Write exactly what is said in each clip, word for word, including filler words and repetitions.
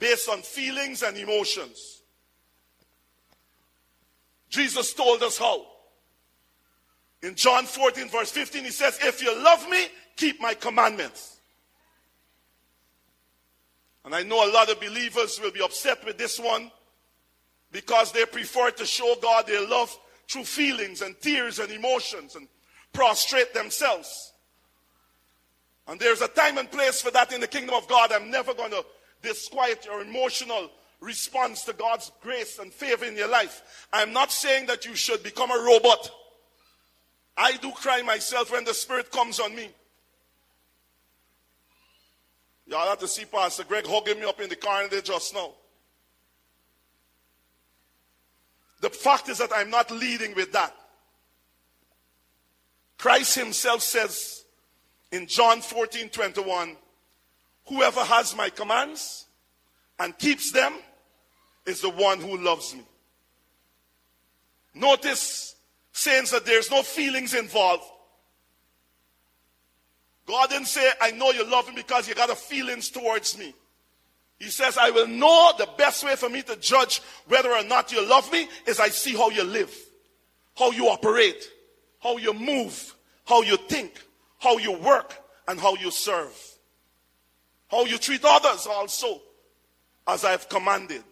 based on feelings and emotions. Jesus told us how. In John fourteen, verse fifteen, he says, if you love me, keep my commandments. And I know a lot of believers will be upset with this one because they prefer to show God their love through feelings and tears and emotions and prostrate themselves. And there's a time and place for that in the kingdom of God. I'm never going to disquiet your emotional response to God's grace and favor in your life. I'm not saying that you should become a robot. I do cry myself when the Spirit comes on me. Y'all have to see Pastor Greg hugging me up in the car there just now. The fact is that I'm not leading with that. Christ himself says in John fourteen twenty-one, whoever has my commands and keeps them is the one who loves me. Notice, saints, that there's no feelings involved. God didn't say, I know you love me because you got a feelings towards me. He says, I will know the best way for me to judge whether or not you love me is I see how you live, how you operate, how you move, how you think, how you work, and how you serve. How you treat others also, as I've commanded.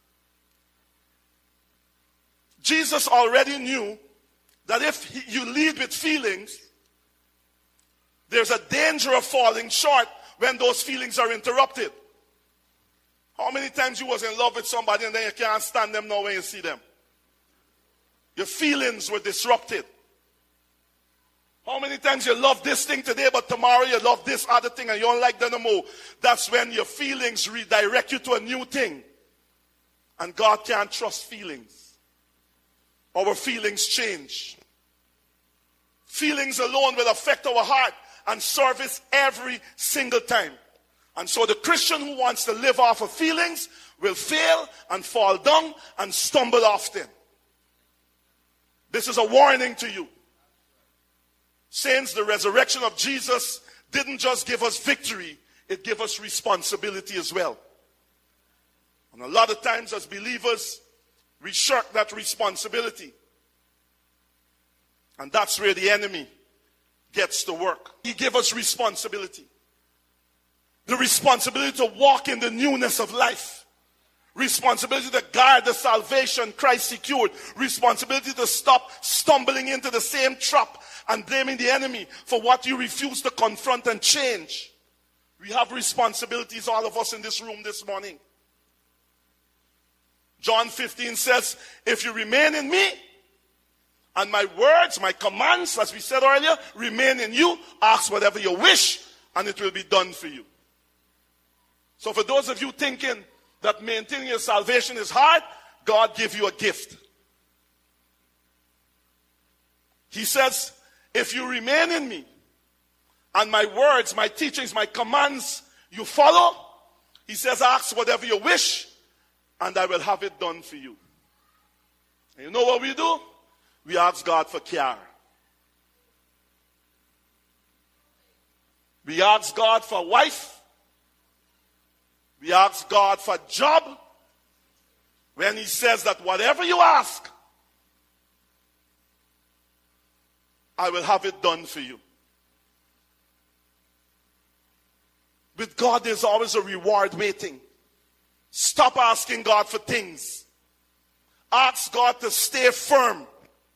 Jesus already knew that if he, you lead with feelings, there's a danger of falling short when those feelings are interrupted. How many times you was in love with somebody and then you can't stand them now when you see them? Your feelings were disrupted. How many times you love this thing today, but tomorrow you love this other thing and you don't like them no more? That's when your feelings redirect you to a new thing. And God can't trust feelings. Our feelings change. Feelings alone will affect our heart and service every single time. And so the Christian who wants to live off of feelings will fail and fall down and stumble often. This is a warning to you. Saints, the resurrection of Jesus didn't just give us victory, it gave us responsibility as well. And a lot of times as believers, we shirk that responsibility. And that's where the enemy gets to work. He gave us responsibility. The responsibility to walk in the newness of life. Responsibility to guard the salvation Christ secured. Responsibility to stop stumbling into the same trap and blaming the enemy for what you refuse to confront and change. We have responsibilities, all of us in this room this morning. John fifteen says, if you remain in me, and my words, my commands, as we said earlier, remain in you, ask whatever you wish, and it will be done for you. So for those of you thinking that maintaining your salvation is hard, God gave you a gift. He says, if you remain in me, and my words, my teachings, my commands, you follow, he says, ask whatever you wish, and I will have it done for you. And you know what we do? We ask God for care. We ask God for a wife. We ask God for a job. When he says that whatever you ask, I will have it done for you. With God, there's always a reward waiting. Stop asking God for things. Ask God to stay firm.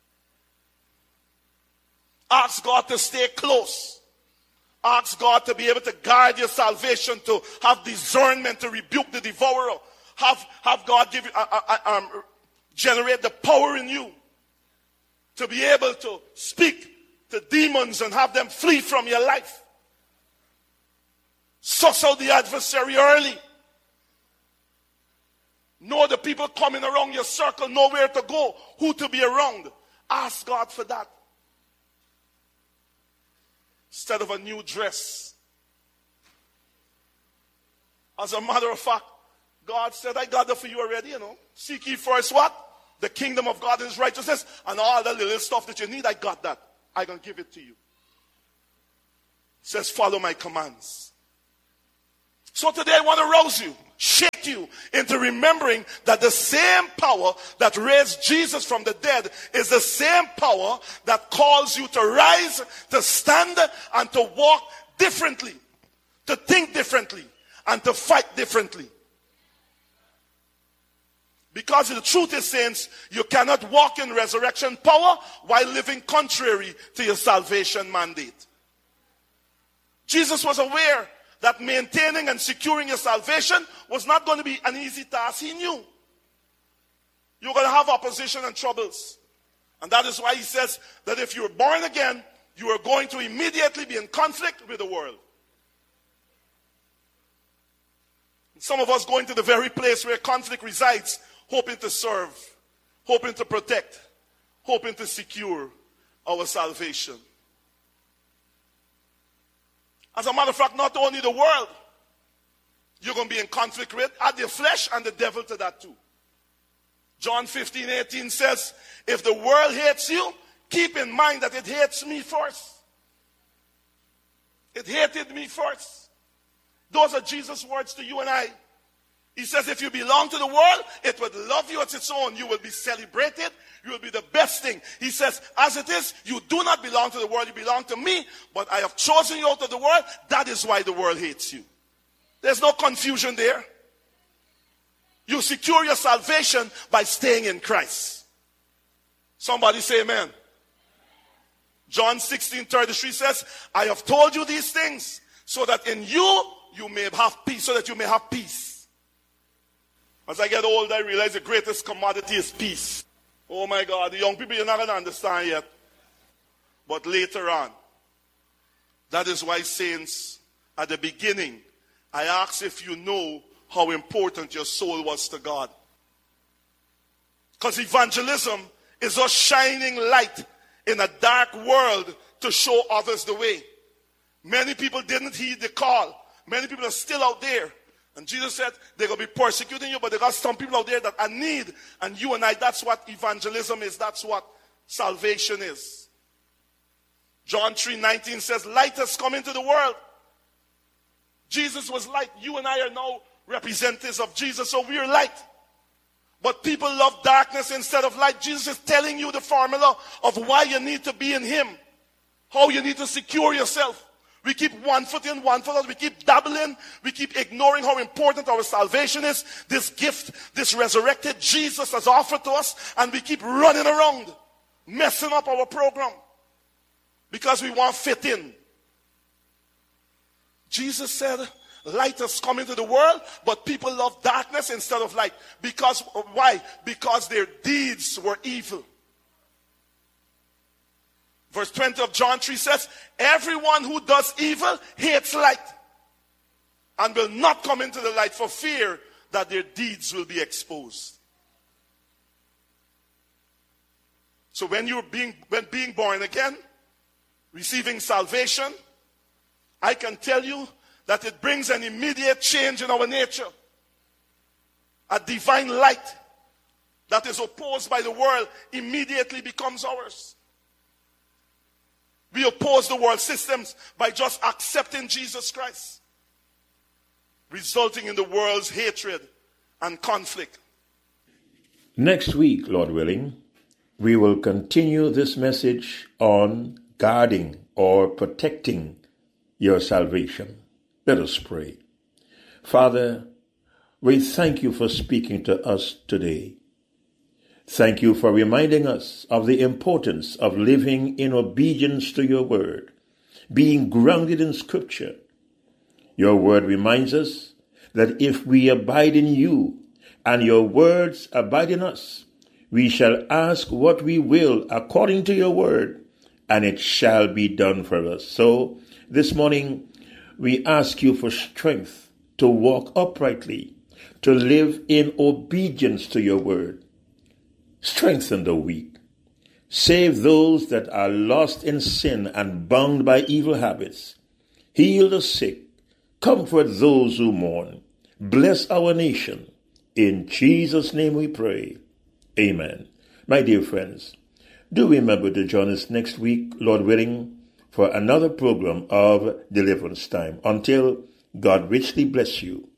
Ask God to stay close. Ask God to be able to guide your salvation, to have discernment, to rebuke the devourer. Have, have God give you, uh, uh, um, generate the power in you to be able to speak to demons and have them flee from your life. Suss out the adversary early. Know the people coming around your circle, know where to go, who to be around. Ask God for that. Instead of a new dress. As a matter of fact, God said, I got that for you already, you know. Seek ye first what? The kingdom of God and his righteousness, and all the little stuff that you need, I got that. I'm going to give it to you. It says, follow my commands. So today I want to rouse you. Shake shake you into remembering that the same power that raised Jesus from the dead is the same power that calls you to rise, to stand, and to walk differently, to think differently, and to fight differently. Because the truth is, saints, you cannot walk in resurrection power while living contrary to your salvation mandate. Jesus was aware that maintaining and securing your salvation was not going to be an easy task. He knew you're going to have opposition and troubles. And that is why he says that if you're born again, you are going to immediately be in conflict with the world. Some of us going to the very place where conflict resides, hoping to serve, hoping to protect, hoping to secure our salvation. As a matter of fact, not only the world you're going to be in conflict with, add the flesh and the devil to that too. John fifteen eighteen says, if the world hates you, keep in mind that it hates me first. It hated me first. Those are Jesus' words to you and I. He says if you belong to the world, it would love you as its own. You will be celebrated. You will be the best thing. He says, as it is, you do not belong to the world. You belong to me, but I have chosen you out of the world. That is why the world hates you. There's no confusion there. You secure your salvation by staying in Christ. Somebody say amen. John sixteen thirty-three says, I have told you these things so that in you, you may have peace, so that you may have peace. As I get older, I realize the greatest commodity is peace. Oh my God, the young people, you're not going to understand yet. But later on, that is why, saints, at the beginning, I asked if you know how important your soul was to God. Because evangelism is us shining light in a dark world to show others the way. Many people didn't heed the call. Many people are still out there. And Jesus said, they're going to be persecuting you, but there are some people out there that are in need. And you and I, that's what evangelism is. That's what salvation is. John three nineteen says, light has come into the world. Jesus was light. You and I are now representatives of Jesus, so we are light. But people love darkness instead of light. Jesus is telling you the formula of why you need to be in him. How you need to secure yourself. We keep one foot in, one foot out. We keep dabbling. We keep ignoring how important our salvation is. This gift, this resurrected Jesus has offered to us. And we keep running around, messing up our program. Because we want to fit in. Jesus said, light has come into the world, but people love darkness instead of light. Because, why? Because their deeds were evil. Verse twenty of John three says, everyone who does evil hates light and will not come into the light for fear that their deeds will be exposed. So when you're being, when being born again, receiving salvation, I can tell you that it brings an immediate change in our nature. A divine light that is opposed by the world immediately becomes ours. We oppose the world systems by just accepting Jesus Christ, resulting in the world's hatred and conflict. Next week, Lord willing, we will continue this message on guarding or protecting your salvation. Let us pray. Father, we thank you for speaking to us today. Thank you for reminding us of the importance of living in obedience to your word, being grounded in Scripture. Your word reminds us that if we abide in you and your words abide in us, we shall ask what we will according to your word, and it shall be done for us. So this morning, we ask you for strength to walk uprightly, to live in obedience to your word. Strengthen the weak. Save those that are lost in sin and bound by evil habits. Heal the sick. Comfort those who mourn. Bless our nation. In Jesus' name we pray. Amen. My dear friends, do remember to join us next week, Lord willing, for another program of Deliverance Time. Until God richly bless you.